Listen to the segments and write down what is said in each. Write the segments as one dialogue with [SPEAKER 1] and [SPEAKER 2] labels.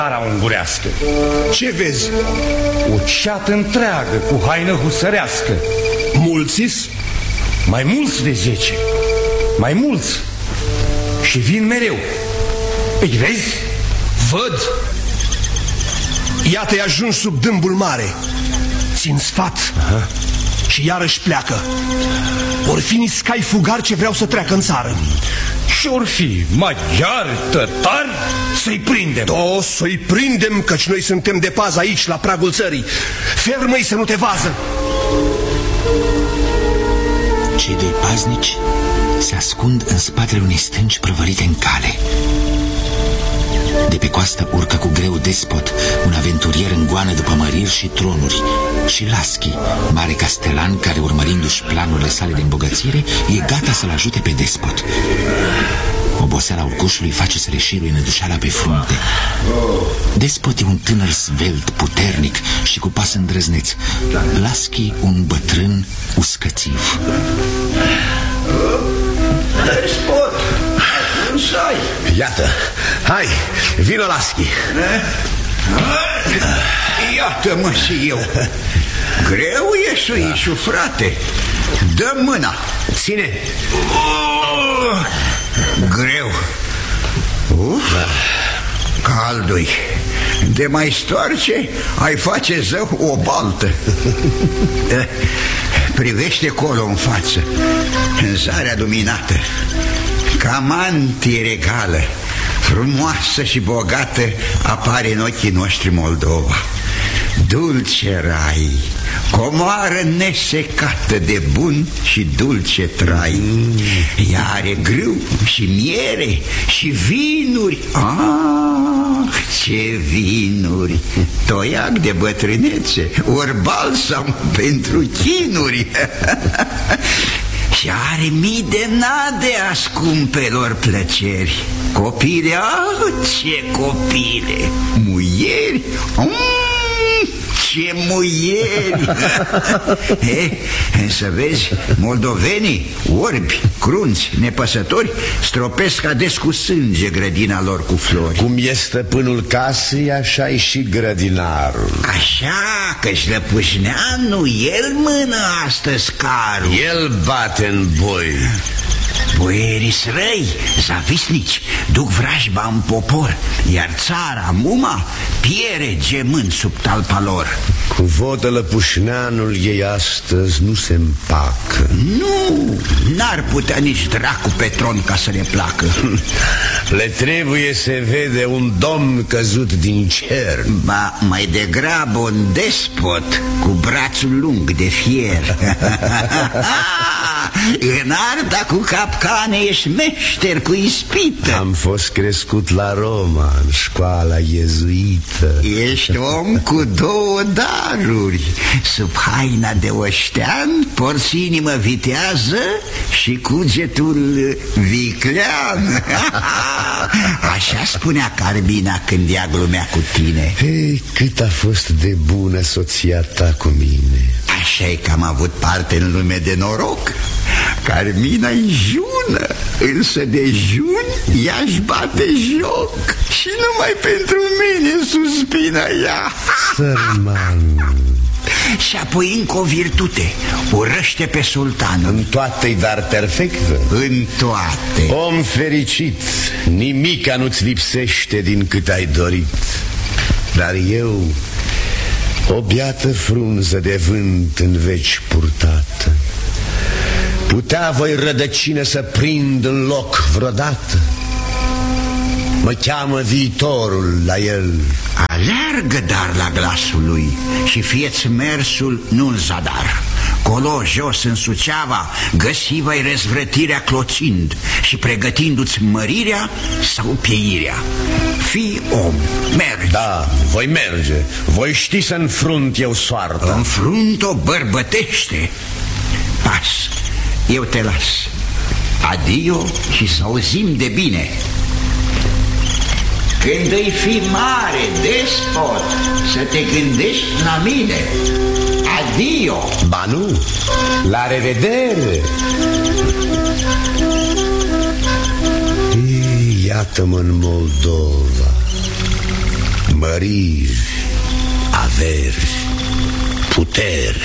[SPEAKER 1] țara ungurească.
[SPEAKER 2] Ce vezi?
[SPEAKER 1] O ceată întreagă cu haină husărească.
[SPEAKER 2] Mulți-s?
[SPEAKER 1] Mai mulți de 10. Mai mulți. Și vin mereu. Îi vezi?
[SPEAKER 2] Văd. Iată-i ajuns sub dâmbul mare. Țin sfat. Și iarăși pleacă. Or fi nici cai fugari ce vreau să treacă în țară.
[SPEAKER 1] Și-or fi maghiari, tătari, să-i prindem.
[SPEAKER 2] O, să-i prindem, căci noi suntem de pază aici, la pragul țării. Fermă-i să nu te vază.
[SPEAKER 3] Cei doi paznici se ascund în spatele unei stânci prăvărite în cale. De pe coastă urcă cu greu Despot, un aventurier în goană după măriri și tronuri, și Laschi, mare castelan care, urmărindu-și planurile sale de îmbogățire, e gata să-l ajute pe Despot. Oboseala urcușului face să le șiruie nădușala pe frunte. Despot e un tânăr svelt, puternic și cu pas îndrăzneț. Laschi un bătrân uscățiv.
[SPEAKER 4] Despot, cum să-i?
[SPEAKER 2] Iată, hai, vină Laschi.
[SPEAKER 4] Iată-mă și eu. Greu e suișul, frate. Dă mâna.
[SPEAKER 2] Ține.
[SPEAKER 4] Greu. Caldui. De mai stoarce, ai face zău o baltă. Privește colo în față, în zarea luminată. Ca mantie regală, frumoasă și bogată, apare în ochii noștri Moldova. Dulce rai, comoară nesecată de bun și dulce trai. Ea are grâu și miere și vinuri. Ah, ce vinuri! Toiac de bătrânețe, ori balsam pentru chinuri. Și are mii de nade a scumpelor plăceri. Copile, ce copile! Muieri, ce muieri! Să vezi, moldovenii, orbi, crunți, nepăsători, stropesc ades cu sânge grădina lor cu flori.
[SPEAKER 5] Cum e stăpânul casei, așa-i și grădinarul.
[SPEAKER 4] Așa, că-și Lăpușneanu, el mână astăzi carul.
[SPEAKER 5] El bate în boi.
[SPEAKER 4] Boierii răi, zavisnici, duc vrajba în popor, iar țara, muma, piere gemând sub talpa lor.
[SPEAKER 5] Cu vodă Lăpușneanul ei astăzi nu se împacă.
[SPEAKER 4] Nu, n-ar putea nici dracu pe tron ca să le placă.
[SPEAKER 5] Le trebuie să vede un domn căzut din cer.
[SPEAKER 4] Ba, mai degrabă un despot cu brațul lung de fier. În arta cu capcane ești meșter cu ispită.
[SPEAKER 5] Am fost crescut la Roma, în școala iezuită.
[SPEAKER 4] Ești om cu două daruri. Sub haina de oștean porți inimă vitează și cugetul viclean. Așa spunea Carmina când ea glumea cu tine.
[SPEAKER 5] Ei, cât a fost de bună soția ta cu mine.
[SPEAKER 4] Așa e că am avut parte în lume de noroc. Carmina-i jună, însă de juni ea-și bate joc. Și numai pentru mine suspină ea.
[SPEAKER 5] Sărman.
[SPEAKER 4] Și apoi încă o virtute, urăște pe sultan.
[SPEAKER 5] În toate-i dar perfectă.
[SPEAKER 4] În toate.
[SPEAKER 5] Om fericit, nimica nu-ți lipsește din cât ai dorit. Dar eu, o biată frunză de vânt în veci purtată, putea voi rădăcină să prind în loc vreodată? Mă cheamă viitorul la el.
[SPEAKER 4] Aleargă dar la glasul lui și fie-ți mersul nu în zadar. Colo jos în Suceava găsi-vai răzvrătirea clocind și pregătindu-ți mărirea sau pieirea. Fii om, mergi.
[SPEAKER 5] Da, voi merge. Voi ști să înfrunt eu soarta.
[SPEAKER 4] Înfrunt-o bărbătește. Pas, eu te las. Adio și să auzim de bine. Când îi fi mare, despot, să te gândești la mine. Adio.
[SPEAKER 5] Ba nu, la revedere. Iată-mă în Moldova, măriri, averi, putere.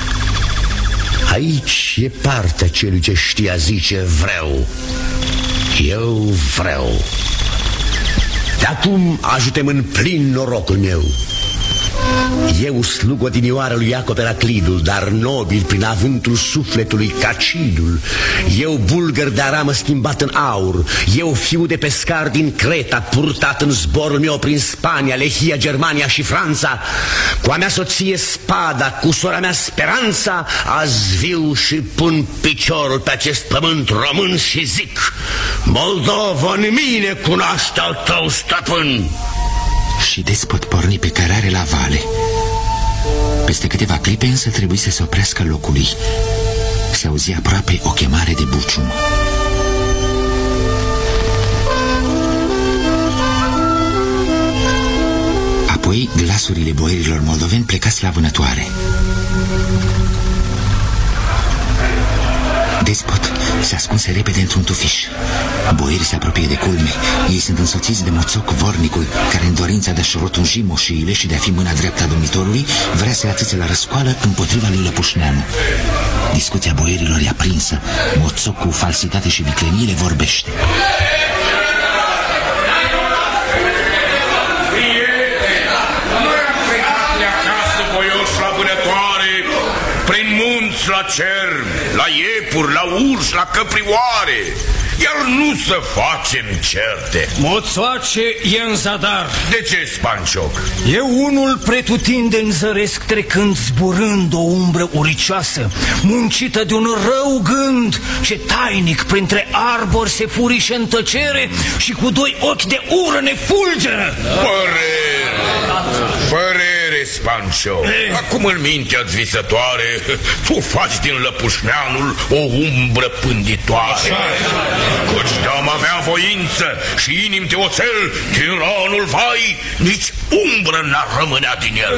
[SPEAKER 5] Aici e partea celui ce știa zice vreau. Eu vreau. De acum ajută-mă în plin norocul meu. Eu slug odinioară lui Iacob Eraclidul, dar nobil prin avântul sufletului Cacidul. Eu bulgăr de aramă schimbat în aur. Eu fiu de pescar din Creta, purtat în zborul meu prin Spania, Lehia, Germania și Franța. Cu a mea soție Spada, cu sora mea Speranța, azi viu și pun piciorul pe acest pământ român și zic: Moldova în mine cunoaște al tău stăpân.
[SPEAKER 3] Și despot porni pe cărare la vale. Peste câteva clipe însă trebuie să se oprească locului. Se auzi aproape o chemare de bucium. Apoi glasurile boierilor moldoveni plecați la vânătoare. Despot se ascunse repede într-un tufiș. Boierii se apropie de culme. Ei sunt însoțiți de Moțoc, vornicul, care în dorința de a-și rotunji moșiile și de a fi mâna dreaptă a domnitorului, vrea să-i atâțe la răscoală împotriva lui Lăpușneanu. Discuția boierilor e aprinsă. Moțoc, cu falsitate și viclenie, vorbește.
[SPEAKER 6] La cerm, la iepuri, la urși, la căprioare, iar nu să facem certe.
[SPEAKER 1] Moțoace e în zadar.
[SPEAKER 6] De ce, Spancioc?
[SPEAKER 1] Eu unul pretutindeni zăresc trecând, zburând o umbră uricioasă, muncită de un rău gând, ce tainic printre arbori se furișe în tăcere și cu doi ochi de ură ne fulgeră.
[SPEAKER 6] Părere, Spancioc. Acum în mintea-ți visătoare, tu faci din Lăpușneanul o umbră pânditoare. Căci de-am avea voință și inim de oțel, tiranul vai, nici umbră n-ar rămânea din el.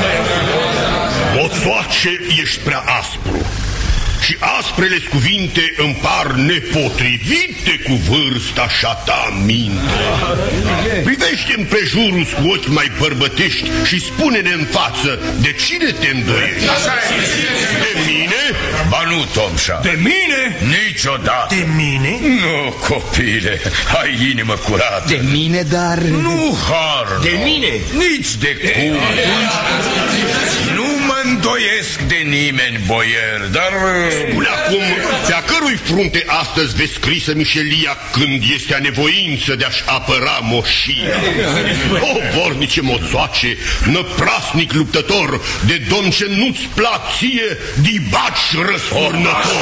[SPEAKER 7] Moțoace, ești prea aspru și asprele cuvinte îmi par nepotrivite cu vârsta și-a ta minte. Privește împrejurul cu ochi mai bărbătești și spune-ne în față, de cine te îndoiești? De mine?
[SPEAKER 6] Ba nu, Tomșa.
[SPEAKER 1] De mine?
[SPEAKER 6] Niciodată.
[SPEAKER 1] De mine?
[SPEAKER 6] Nu, copile, ai inimă curată.
[SPEAKER 3] De mine, dar...
[SPEAKER 6] Nu, Harno.
[SPEAKER 3] De mine?
[SPEAKER 6] Nici de cum. Nu mă îndoiesc de nimeni, boier, dar...
[SPEAKER 7] Spune acum, pe-a cărui frunte astăzi vezi scrisă mișelia când este a nevoință de a-și apăra moșia? O, vornice Moțoace, năprasnic luptător, de domn ce nu-ți plac ție, dibaci răsfurnător.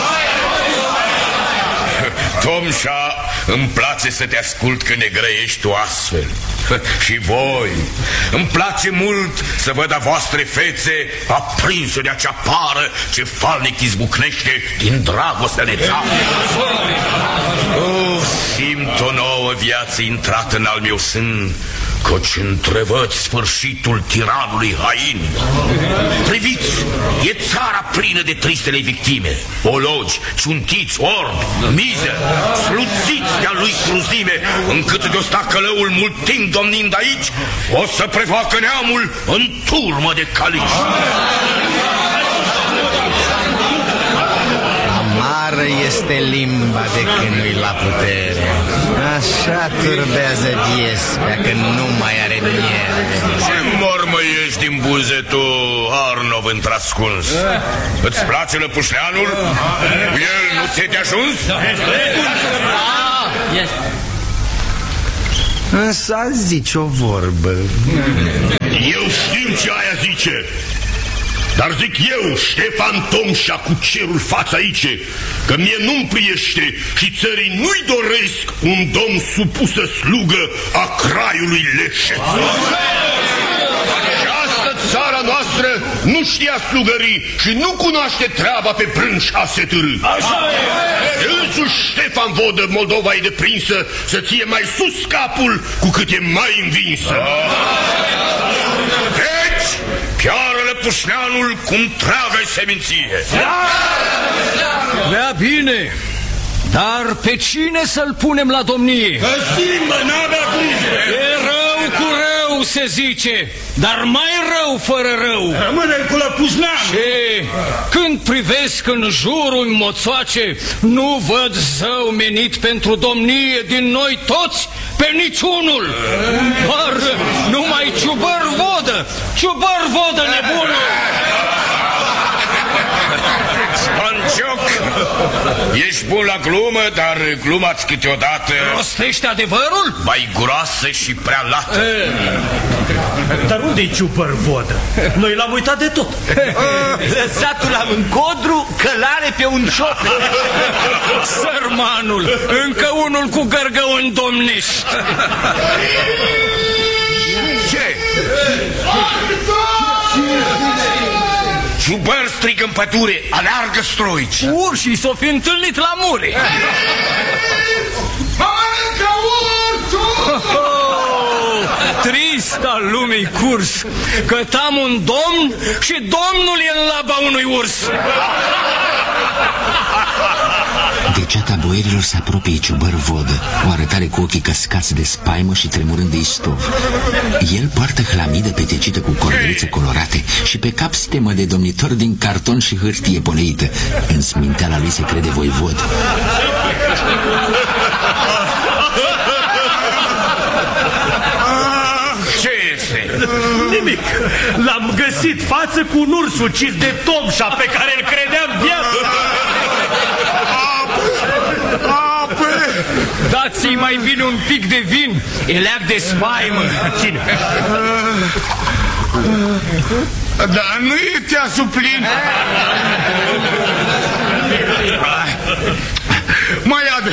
[SPEAKER 6] Tomșa, îmi place să te ascult când ne grăiești tu astfel. Și voi, îmi place mult să văd a voastre fețe aprinsă de acea pară ce falnic izbucnește din dragostea nețavă. Simt o nouă viață intrată în al meu sân, căci întrevăd sfârșitul tiranului hain. Priviți, e țara plină de tristele victime, ologi, ciuntiți, orbi, mize, sluțiți de-a lui cruzime, încât de-o sta călăul mult timp domnind aici, o să prefacă neamul în turmă de calici.
[SPEAKER 8] Amară este limba de când nu-i la putere. Așa turbează diespea când nu mai are miere.
[SPEAKER 6] Ce mormăiești din buze tu, Arnov întrascuns? Îți place Lăpușneanul? El nu ți-e de ajuns?
[SPEAKER 8] Însă azi zici o vorbă.
[SPEAKER 7] Eu știu ce aia zice, dar zic eu, Ștefan Tomșa, cu cerul față aici, că mie nu-mi priește și țării nu-i doresc un domn supusă slugă a craiului leșeț. Și asta țara noastră nu știa slugării și nu cunoaște treaba pe brânci a setârâ. Însuși Ștefan Vodă, Moldova e deprinsă să ție mai sus capul cu cât e mai învinsă.
[SPEAKER 6] Deci, chiar Lăpușneanul cu întreaga-i seminție.
[SPEAKER 1] Prea bine, dar pe cine să-l punem la domnie?
[SPEAKER 7] Găsim, mă, n-avea grijă.
[SPEAKER 1] E rău cu rău, rău se zice, dar mai rău fără rău.
[SPEAKER 9] Rămâne cu lăpuzneam.
[SPEAKER 1] Și când privesc în jurul moțoace, nu văd zău menit pentru domnie din noi toți pe niciunul. Doar numai Ciubăr Vodă, Ciubăr Vodă nebunul.
[SPEAKER 6] Spancioc, ești bun la glumă, dar glumați câteodată
[SPEAKER 1] rostește adevărul?
[SPEAKER 6] mai groasă și prea lată.
[SPEAKER 9] Dar unde-i Ciubăr Vodă? Noi l-am uitat de tot.
[SPEAKER 8] Lăsatul am în codru, călare pe un șoc.
[SPEAKER 1] Sărmanul, încă unul cu gărgăuni domnești.
[SPEAKER 6] Ce? Ciubăr strigă în pădure, aleargă stroici.
[SPEAKER 1] Urșii s-o fi întâlnit la mure. Trist al lumii curs, cătam un domn și domnul e în laba unui urs.
[SPEAKER 3] Degeata boierilor se apropie Ciubăr Vodă, o arătare cu ochii căscați de spaimă și tremurând de istov. El poartă hlamidă petecită cu cordelițe colorate și pe cap stemă de domnitor din carton și hârtie poleită. În sminteala lui se crede voivod.
[SPEAKER 6] Ce este?
[SPEAKER 9] Nimic. L-am găsit față cu un urs ucis de Tomșa pe care îl credeam viață.
[SPEAKER 1] Dați-i mai bine un pic de vin, e leac de spaimă.
[SPEAKER 9] Ține.
[SPEAKER 7] Dar nu e te-a suplin. Mai adă.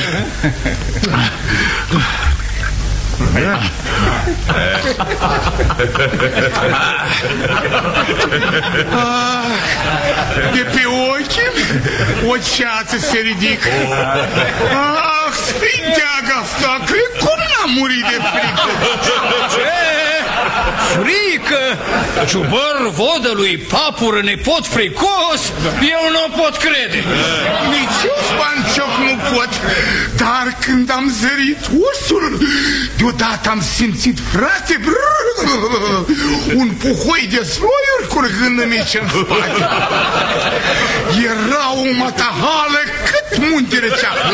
[SPEAKER 7] De pe ochi o ceață se ridică. Ah, Sfinte Agastacle, cum n-am murit de frică?
[SPEAKER 1] Ce? Frică? Ciubăr Vodă lui Papură nepot fricos? Eu nu pot crede.
[SPEAKER 7] Nici eu, Spancioc, nu pot. Dar când am zărit ursul, deodată am simțit, frate, un puhoi de sloiuri curgând mici în spate. Era o matahală cât muntele ceaflă.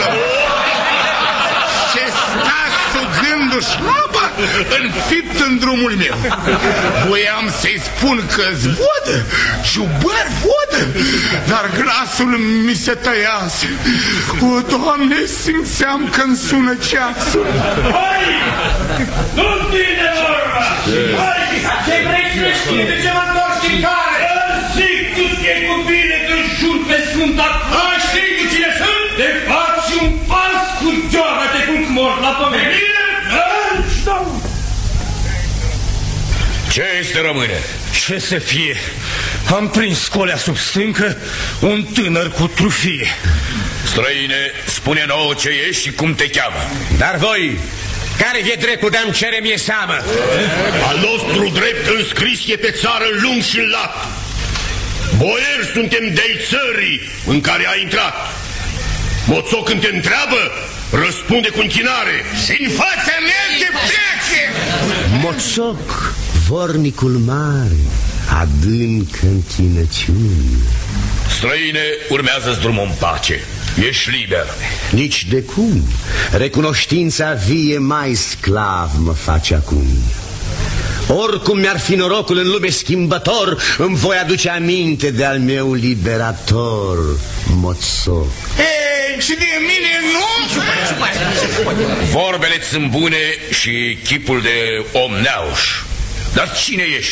[SPEAKER 7] Ce sta sugându-și apa înfipt în drumul meu. Voiam să-i spun că-ți Vodă, Ciubăr Vodă, dar glasul mi se tăiase. O, Doamne, simțeam că-mi sună ceasul.
[SPEAKER 9] Hai! Nu-mi tine vorba! Hai! Ce vrei să știi de ce mă întorci din care? Zic, tu știi cu bine că jur pe Sfânta. Hai, știi cu cine sunt? Te faci un pas cu joara de cum mor la pământ.
[SPEAKER 6] Ce este, rămâne?
[SPEAKER 1] Ce să fie? Am prins colea sub stâncă un tânăr cu trufie.
[SPEAKER 6] Străine, spune nouă ce ești și cum te cheamă.
[SPEAKER 10] Dar voi, care-i dreptul de-mi cere mie seamă?
[SPEAKER 7] Al nostru drept înscris e pe țară în lung și în lat. Boieri suntem de-ai țării în care a intrat. Moțoc când te întreabă, răspunde cu închinare. Și-n fața mea te plece!
[SPEAKER 5] Moțoc, vornicul mare, adâncă închinăciune.
[SPEAKER 6] Străine, urmează-ți drumul în pace. Ești liber.
[SPEAKER 5] Nici de cum. Recunoștința vie mai sclav mă face acum. Oricum mi-ar fi norocul în lume schimbător, îmi voi aduce aminte de al meu liberator, Moțoc.
[SPEAKER 7] Ei, și de mine nu?
[SPEAKER 6] Vorbele-ți sunt bune și chipul de om neauș. Dar cine ești?